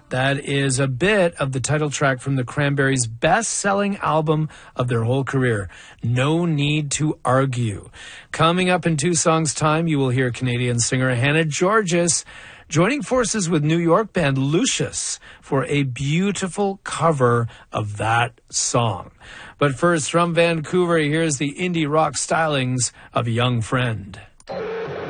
That is a bit of the title track from the Cranberries' best-selling album of their whole career, No Need to Argue. Coming up in 2 songs' time, you will hear Canadian singer Hannah Georgas joining forces with New York band Lucius for a beautiful cover of that song. But first, from Vancouver, here's the indie rock stylings of Young Friend.